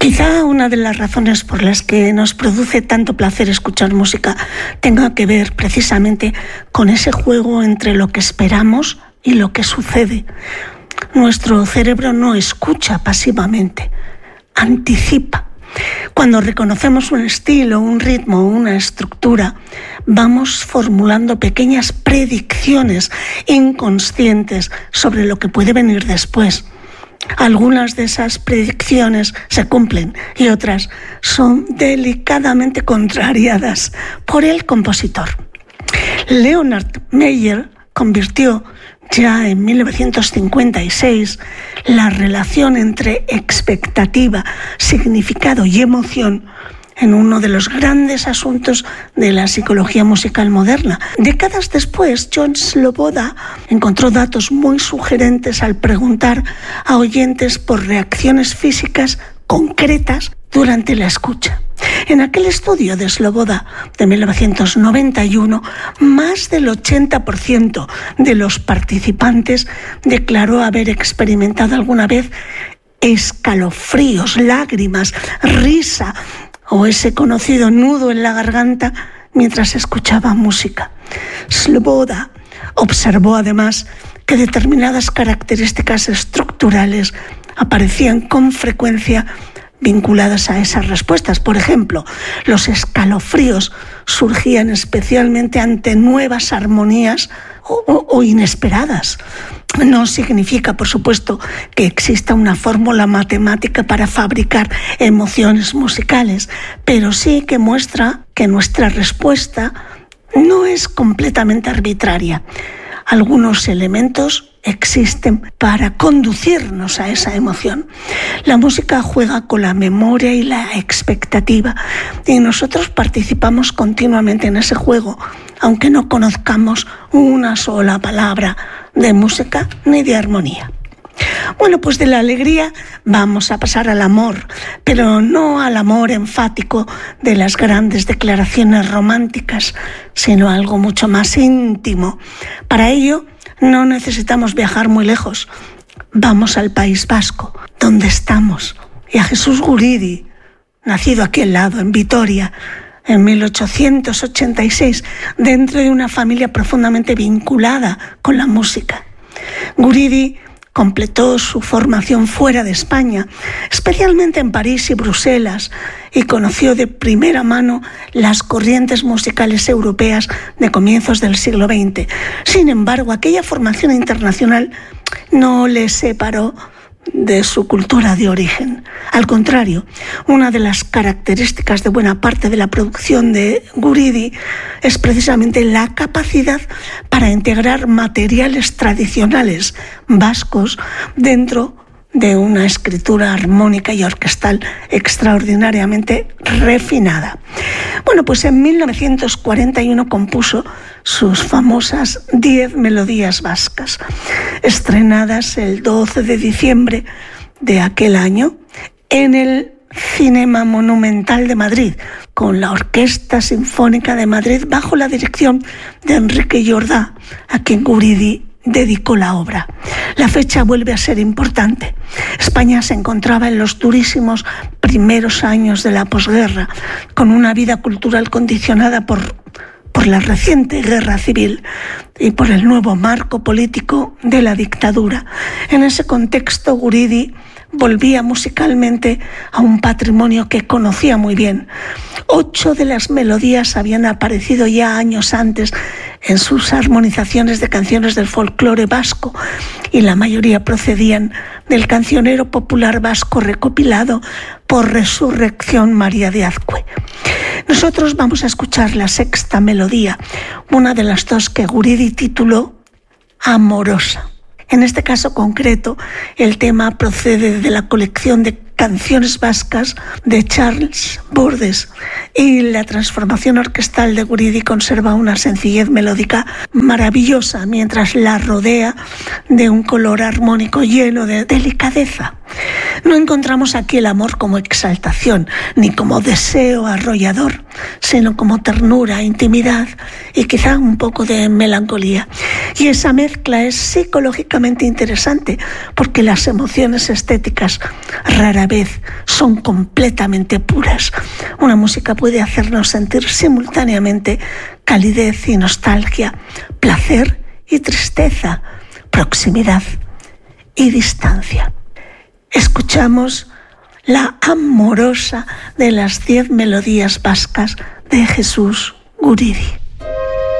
Quizá una de las razones por las que nos produce tanto placer escuchar música tenga que ver precisamente con ese juego entre lo que esperamos y lo que sucede. Nuestro cerebro no escucha pasivamente, anticipa. Cuando reconocemos un estilo, un ritmo, una estructura, vamos formulando pequeñas predicciones inconscientes sobre lo que puede venir después. Algunas de esas predicciones se cumplen y otras son delicadamente contrariadas por el compositor. Leonard Meyer convirtió ya en 1956 la relación entre expectativa, significado y emoción en uno de los grandes asuntos de la psicología musical moderna. Décadas después, Jon Sloboda encontró datos muy sugerentes al preguntar a oyentes por reacciones físicas concretas durante la escucha. En aquel estudio de Sloboda de 1991, más del 80% de los participantes declaró haber experimentado alguna vez escalofríos, lágrimas, risa o ese conocido nudo en la garganta mientras escuchaba música. Sloboda observó además que determinadas características estructurales aparecían con frecuencia vinculadas a esas respuestas. Por ejemplo, los escalofríos surgían especialmente ante nuevas armonías o inesperadas. No significa, por supuesto, que exista una fórmula matemática para fabricar emociones musicales, pero sí que muestra que nuestra respuesta no es completamente arbitraria. Algunos elementos existen para conducirnos a esa emoción. La música juega con la memoria y la expectativa y nosotros participamos continuamente en ese juego, aunque no conozcamos una sola palabra de música ni de armonía. Bueno, pues de la alegría vamos a pasar al amor, pero no al amor enfático de las grandes declaraciones románticas, sino algo mucho más íntimo. Para ello no necesitamos viajar muy lejos. Vamos al País Vasco, donde estamos, y a Jesús Guridi, nacido aquí al lado, en Vitoria, en 1886, dentro de una familia profundamente vinculada con la música. Guridi completó su formación fuera de España, especialmente en París y Bruselas, y conoció de primera mano las corrientes musicales europeas de comienzos del siglo XX. Sin embargo, aquella formación internacional no le separó de su cultura de origen. Al contrario, una de las características de buena parte de la producción de Guridi es precisamente la capacidad para integrar materiales tradicionales vascos dentro de una escritura armónica y orquestal extraordinariamente refinada. Bueno, pues en 1941 compuso sus famosas 10 melodías vascas, estrenadas el 12 de diciembre de aquel año en el Cinema Monumental de Madrid, con la Orquesta Sinfónica de Madrid bajo la dirección de Enrique Jordá, a quien Guridi dedicó la obra. La fecha vuelve a ser importante. España se encontraba en los durísimos primeros años de la posguerra, con una vida cultural condicionada por la reciente guerra civil y por el nuevo marco político de la dictadura. En ese contexto, Guridi volvía musicalmente a un patrimonio que conocía muy bien. 8 de las melodías habían aparecido ya años antes en sus armonizaciones de canciones del folclore vasco y la mayoría procedían del cancionero popular vasco recopilado por Resurrección María de Azcue. Nosotros vamos a escuchar la sexta melodía, una de las dos que Guridi tituló Amorosa. En este caso concreto, el tema procede de la colección de canciones vascas de Charles Bordes y la transformación orquestal de Guridi conserva una sencillez melódica maravillosa mientras la rodea de un color armónico lleno de delicadeza. No encontramos aquí el amor como exaltación ni como deseo arrollador, sino como ternura, intimidad y quizá un poco de melancolía. Y esa mezcla es psicológicamente interesante porque las emociones estéticas rara vez son completamente puras. Una música puede hacernos sentir simultáneamente calidez y nostalgia, placer y tristeza, proximidad y distancia. Escuchamos la amorosa de las 10 melodías vascas de Jesús Guridi.